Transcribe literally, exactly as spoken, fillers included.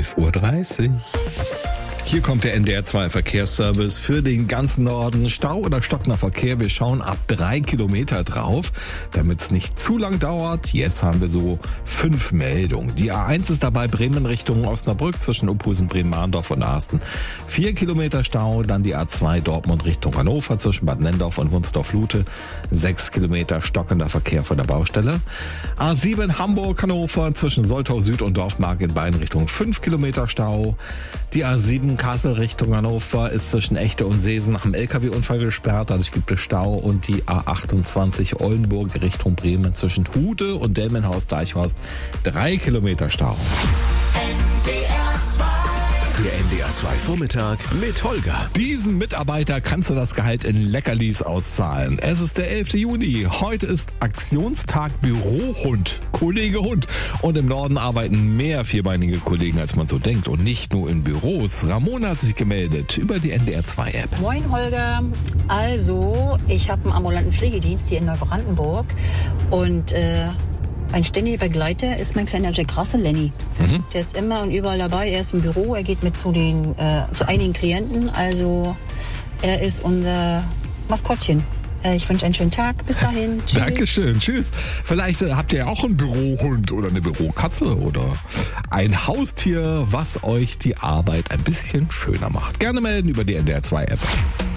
elf Uhr dreißig. Hier kommt der N D R zwei Verkehrsservice für den ganzen Norden. Stau oder stockender Verkehr. Wir schauen ab drei Kilometer drauf, damit es nicht zu lang dauert. Jetzt haben wir so fünf Meldungen. Die A eins ist dabei Bremen Richtung Osnabrück zwischen Uphusen, Bremen-Mahndorf und Ahsten. Vier Kilometer Stau. Dann die A zwei Dortmund Richtung Hannover zwischen Bad Nendorf und Wunsdorf-Lute. Sechs Kilometer stockender Verkehr von der Baustelle. A sieben Hamburg-Hannover zwischen Soltau Süd und Dorfmark in beiden Richtungen. Fünf Kilometer Stau. Die A sieben Kassel Richtung Hannover ist zwischen Echte und Seesen nach einem L K W-Unfall gesperrt. Dadurch gibt es Stau. Und die A achtundzwanzig Oldenburg Richtung Bremen zwischen Hude und Delmenhorst-Deichhorst. Drei Kilometer Stau. Der N D R zwei Vormittag mit Holger. Diesen Mitarbeiter kannst du das Gehalt in Leckerlis auszahlen. Es ist der elfte Juni. Heute ist Aktionstag Bürohund. Kollege Hund. Und im Norden arbeiten mehr vierbeinige Kollegen, als man so denkt. Und nicht nur in Büros. Ramona hat sich gemeldet über die N D R zwei App. Moin Holger. Also, ich habe einen ambulanten Pflegedienst hier in Neubrandenburg. Und äh, mein ständiger Begleiter ist mein kleiner Jack Russell, Lenny. Mhm. Der ist immer und überall dabei. Er ist im Büro, er geht mit zu den äh, zu einigen Klienten. Also er ist unser Maskottchen. Äh, ich wünsche einen schönen Tag. Bis dahin. Tschüss. Dankeschön. Tschüss. Vielleicht äh, habt ihr ja auch einen Bürohund oder eine Bürokatze oder ein Haustier, was euch die Arbeit ein bisschen schöner macht. Gerne melden über die N D R zwei App.